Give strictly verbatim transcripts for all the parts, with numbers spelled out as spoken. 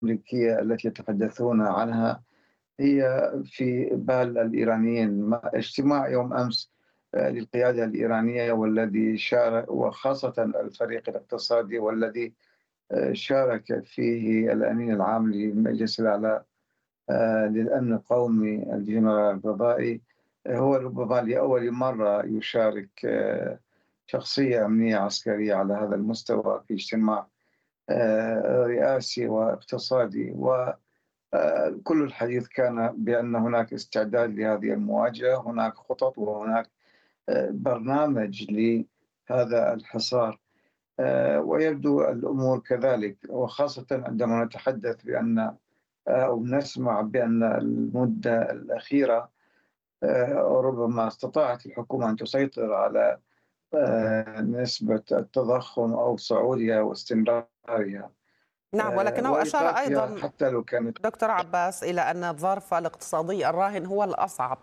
الأمريكية التي يتحدثون عنها هي في بال الإيرانيين. ما اجتماع يوم أمس آآ للقيادة الإيرانية والذي شار وخاصةً الفريق الاقتصادي والذي آآ شارك فيه الأمين العام لمجلس الأعلى آآ للأمن القومي الجنرال الرضائي. آه، هو ربما لأول مرة يشارك آه، شخصية أمنية عسكرية على هذا المستوى في اجتماع آآ رئاسي واقتصادي. و آآ كل الحديث كان بأن هناك استعداد لهذه المواجهة، هناك خطط وهناك آآ برنامج لهذا الحصار. آآ ويبدو الأمور كذلك، وخاصةً عندما نتحدث بأن آآ أو نسمع بأن المدة الأخيرة آآ ربما استطاعت الحكومة أن تسيطر على آآ نسبة التضخم أو صعودها واستمرارها نعم، آآ ولكنه أشار وإيقافها أيضا حتى لو كانت. دكتور عباس إلى أن الظرف الاقتصادي الراهن هو الأصعب.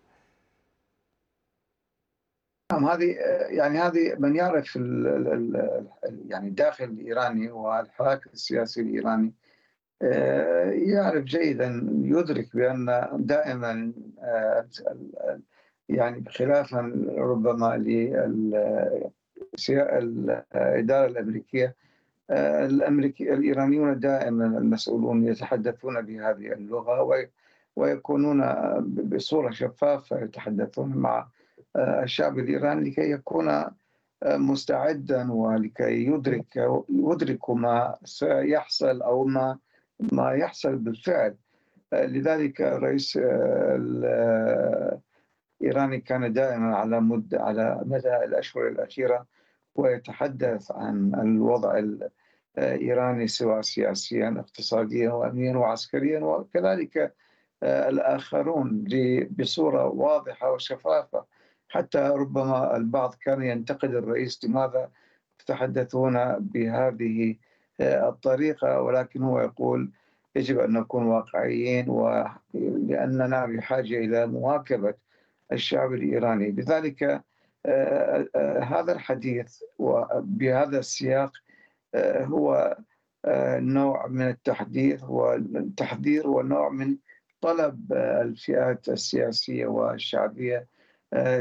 نعم، هذه يعني هذه من يعرف ال ال ال ال يعني الداخل الإيراني والحراك السياسي الإيراني آآ يعرف جيدًا، يدرك بأن دائمًا آآ ال ال يعني خلافًا ربما لل سيا الإدارة الأمريكية. آآ الأمريكي الإيرانيون دائمًا المسؤولون يتحدثون بهذه اللغة وي ويكونون ب بصورة شفافة يتحدثون مع آآ الشعب الإيراني لكي يكون آآ مستعدًا ولكي يدرك يدرك ما سيحصل أو ما ما يحصل بالفعل. آآ لذلك الرئيس آه، ال الإيراني كان دائمًا على مد على مدى الأشهر الأخيرة ويتحدث عن الوضع ال إيراني سواء سياسيًا، اقتصاديًا وأمنيًا وعسكريًا، وكذلك آآ الآخرون ب بصورة واضحة وشفافة. حتى ربما البعض كان ينتقد الرئيس لماذا تتحدثون بهذه آآ الطريقة، ولكن هو يقول يجب أن نكون واقعيين و لأننا بحاجة إلى مواكبة الشعب الإيراني. لذلك آآ آآ هذا الحديث وبهذا السياق آآ هو آآ نوع من التحديث والتحذير ونوع من طلب آه، الفئات السياسية والشعبية آآ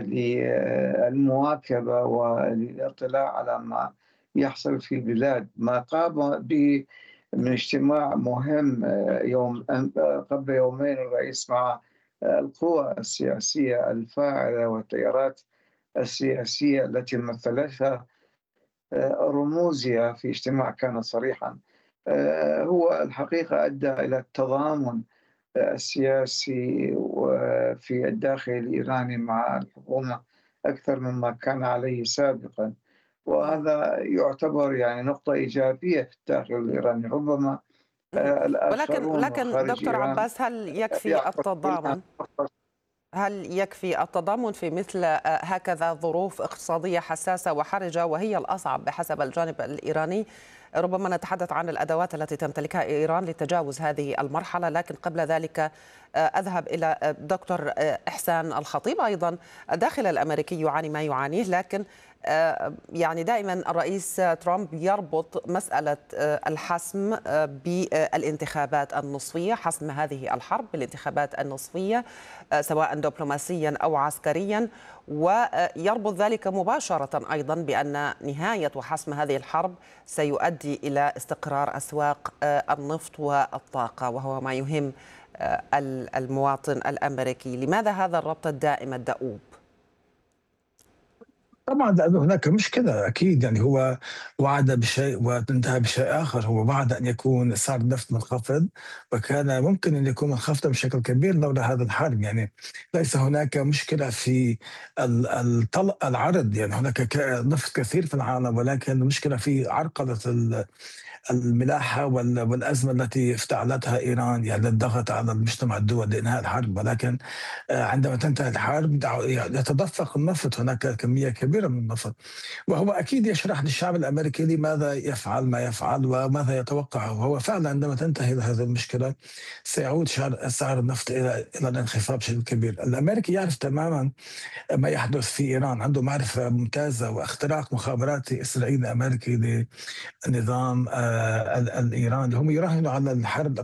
للمواكبة وللاطلاع على ما يحصل في البلاد. ما قام به من اجتماع مهم آه، يوم أم قبل يومين الرئيس مع آه، القوى السياسية الفاعلة والتيارات السياسية التي مثلتها آآ رموزها في اجتماع كان صريحًا. آآ هو الحقيقة أدى إلى التضامن آآ السياسي وفي الداخل الإيراني مع الحكومة أكثر مما كان عليه سابقًا، نعم. وهذا يعتبر يعني نقطة إيجابية في الداخل الإيراني. ربما مهم. آآ ولكن الآخرون ولكن خارج دكتور إيران عباس، هل يكفي يعتقدون التضامن هل يكفي التضامن في مثل آه، هكذا ظروف اقتصادية حساسة وحرجة وهي الأصعب بحسب الجانب الإيراني؟ ربما نتحدث عن الأدوات التي تمتلكها إيران لتجاوز هذه المرحلة، لكن قبل ذلك آه، أذهب إلى آه، دكتور آه، إحسان الخطيب. أيضا الداخل الأمريكي يعاني ما يعانيه، لكن آه، يعني دائما الرئيس ترامب يربط مسألة آه، الحسم آه، بالانتخابات النصفية، حسم هذه الحرب بالانتخابات النصفية آه، سواء دبلوماسيا أو عسكريا، ويربط ذلك مباشرة أيضا بأن نهاية وحسم هذه الحرب سيؤدي إلى استقرار أسواق آه، النفط والطاقة، وهو ما يهم آه، المواطن الأمريكي. لماذا هذا الربط الدائم الدؤوب؟ طبعًا لأنه هناك مشكلة أكيد، يعني هو وعد بشيء وانتهى بشيء آخر. هو وعد أن يكون سعر النفط منخفض، وكان ممكن أن يكون منخفضا بشكل كبير لولا هذا الحرب. يعني ليس هناك مشكلة في ال الطل العرض، يعني هناك ك نفط كثير في العالم، ولكن المشكلة في عرقلة ال الملاحة وال- والأزمة التي افتعلتها إيران، يعني الضغط على المجتمع الدولي لإنهاء الحرب. ولكن آه، عندما تنتهي الحرب دع- يعني يتدفق النفط، هناك كمية كبيرة من النفط. وهو أكيد يشرح للشعب الأمريكي لماذا يفعل ما يفعل وماذا يتوقع. وهو فعلا عندما تنتهي هذه المشكلة سيعود شعر- سعر النفط إلى إلى الانخفاض بشكل كبير. الأمريكي يعرف تماما ما يحدث في إيران، عنده معرفة ممتازة، واختراق مخابراتي إسرائيلي أمريكي لنظام آه، آه، ال- الإيراني هم يراهنوا على الحرب